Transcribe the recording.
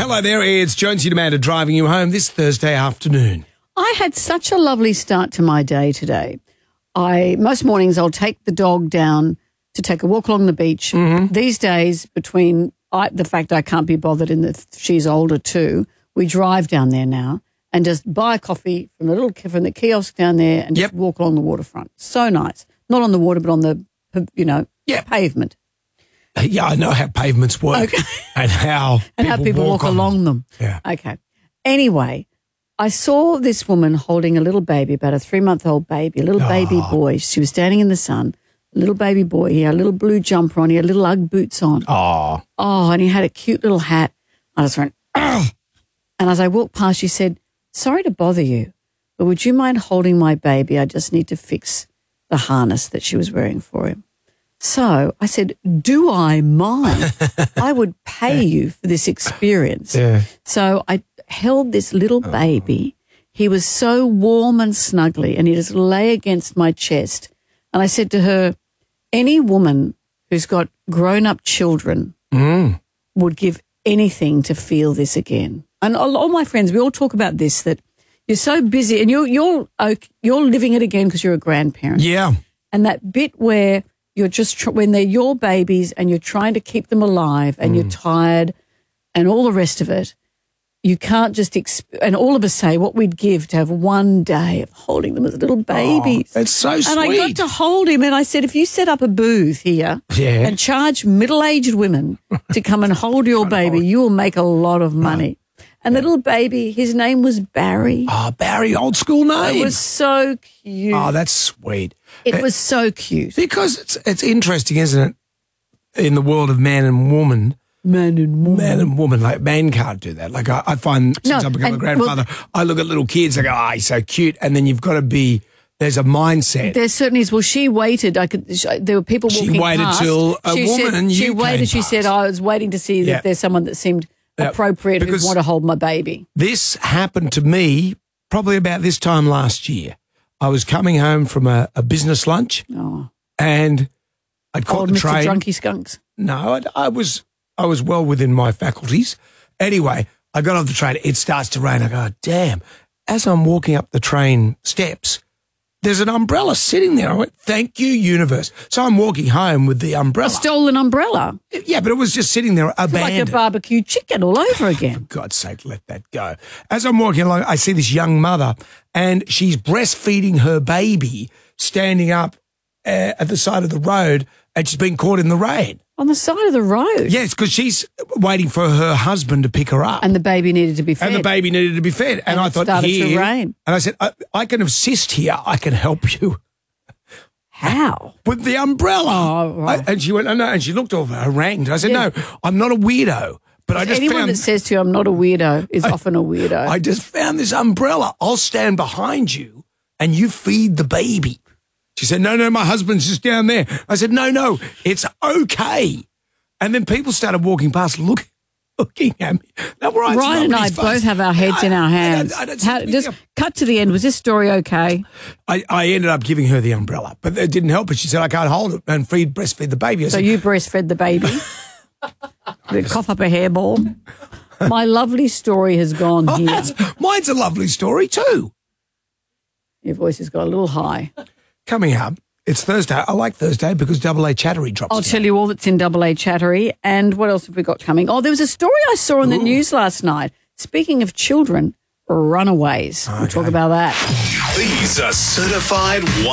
Hello there, it's Jonesy and Amanda driving you home this Thursday afternoon. I had such a lovely start to my day today. Most mornings I'll take the dog down to take a walk along the beach. Mm-hmm. These days, between the fact I can't be bothered and that she's older too, we drive down there now and just buy a coffee from the kiosk down there and just walk along the waterfront. So nice. Not on the water, but on the pavement. Yeah, I know how pavements work and how people walk along them. Yeah. Okay. Anyway, I saw this woman holding a little baby, about a 3-month-old baby, a little baby boy. She was standing in the sun, a little baby boy. He had a little blue jumper on. He had little Ugg boots on. Oh, and he had a cute little hat. I just went, oh. And as I walked past, she said, sorry to bother you, but would you mind holding my baby? I just need to fix the harness that she was wearing for him. So I said, do I mind? I would pay you for this experience. Yeah. So I held this little baby. He was so warm and snuggly, and he just lay against my chest. And I said to her, any woman who's got grown-up children would give anything to feel this again. And all my friends, we all talk about this, that you're so busy and you're living it again because you're a grandparent. yeah. And that bit where you're just when they're your babies and you're trying to keep them alive and you're tired and all the rest of it, you can't just and all of us say what we'd give to have one day of holding them as little babies. That's so sweet. And I got to hold him and I said, if you set up a booth here and charge middle-aged women to come and hold your baby, you will make a lot of money. And the little baby, his name was Barry. Oh, Barry, old school name. It was so cute. Oh, that's sweet. It was so cute. Because it's interesting, isn't it, in the world of man and woman. Man and woman. Like, man can't do that. Like, I find since I've become a grandfather, I look at little kids, I go, he's so cute. And then you've got to be, there's a mindset. There certainly is. Well, she waited. There were people walking past. She waited till a woman and you She waited. She said, I was waiting to see if there's someone that seemed appropriate who want to hold my baby. This happened to me probably about this time last year. I was coming home from a business lunch and I'd caught the train. Mr. Drunky Skunks. No, I was well within my faculties. Anyway, I got off the train. It starts to rain. I go, damn. As I'm walking up the train steps, there's an umbrella sitting there. I went, thank you, universe. So I'm walking home with the umbrella. A stolen umbrella? Yeah, but it was just sitting there abandoned. Like a barbecue chicken all over again. For God's sake, let that go. As I'm walking along, I see this young mother and she's breastfeeding her baby standing up at the side of the road and she's been caught in the rain. On the side of the road? Yes, because she's waiting for her husband to pick her up. And the baby needed to be fed. And I thought, started to rain. And I said, I can assist here. I can help you. How? With the umbrella. Oh, right. And she went, oh, no. And she looked over, harangued. I said, no, I'm not a weirdo. But I just anyone that says to you, I'm not a weirdo, is often a weirdo. I just found this umbrella. I'll stand behind you and you feed the baby. She said, no, my husband's just down there. I said, no, it's okay. And then people started walking past looking at me. Now, Ryan and I both have our heads in our hands. Just cut to the end. Was this story okay? I ended up giving her the umbrella, but it didn't help her. She said, I can't hold it and breastfeed the baby. So you breastfed the baby? Cough up a hairball? My lovely story has gone here. Mine's a lovely story too. Your voice has got a little high. Coming up, it's Thursday. I like Thursday because Double A Chattery drops. I'll tell you all that's in Double A Chattery. And what else have we got coming? Oh, there was a story I saw on the news last night. Speaking of children, runaways. Okay. We'll talk about that. These are certified